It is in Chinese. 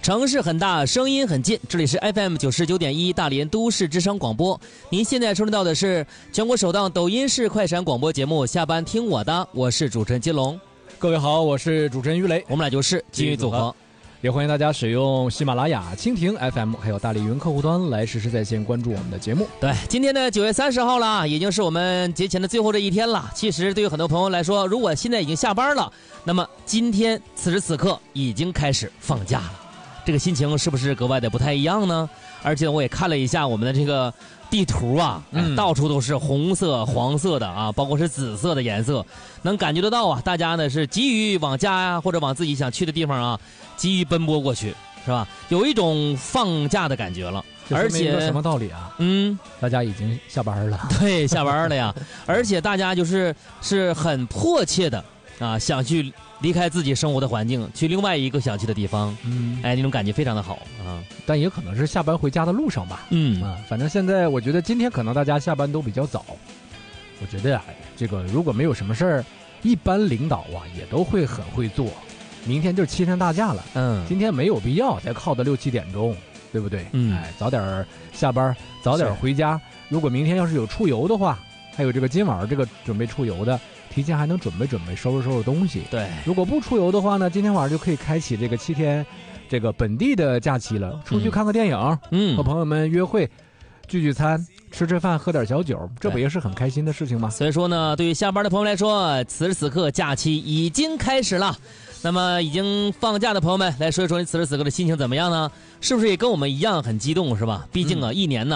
城市很大，声音很近，这里是 FM99.1大连都市之声广播。您现在收听到的是全国首档抖音式快闪广播节目《下班听我的》，我是主持人金龙。 各位好，我是主持人于雷， 我们俩就是金鱼组合。 也欢迎大家使用喜马拉雅、蜻蜓 FM 还有大力云客户端来实时在线关注我们的节目。 对，今天呢9月30号了，已经是我们节前的最后这一天了。其实对于很多朋友来说，如果现在已经下班了，那么今天此时此刻已经开始放假了，这个心情是不是格外的不太一样呢？而且我也看了一下我们的这个地图啊，到处都是红色、黄色的啊，包括是紫色的颜色，能感觉得到啊，大家呢是急于往家呀，或者往自己想去的地方啊，急于奔波过去，是吧？有一种放假的感觉了。而且什么道理啊？大家已经下班了。 对，下班了呀。而且大家是很迫切的啊，想去离开自己生活的环境，去另外一个想去的地方。那种感觉非常的好啊。 但也可能是下班回家的路上吧。反正现在我觉得今天可能大家下班都比较早。我觉得这个如果没有什么事儿，一般领导啊也都会很会做。明天就是7天大假了。今天没有必要再靠到6、7点钟，对不对？早点下班，早点回家。如果明天要是有出游的话，还有这个今晚这个准备出游的，提前还能准备收拾东西。对，如果不出游的话呢，今天晚上就可以开启这个7天这个本地的假期了，出去看个电影，和朋友们约会聚餐，吃饭，喝点小酒，这不也是很开心的事情吗？ 所以说呢，对于下班的朋友来说，此时此刻假期已经开始了。那么已经放假的朋友们，来说一说你此时此刻的心情怎么样呢？是不是也跟我们一样很激动，是吧？毕竟啊，一年呢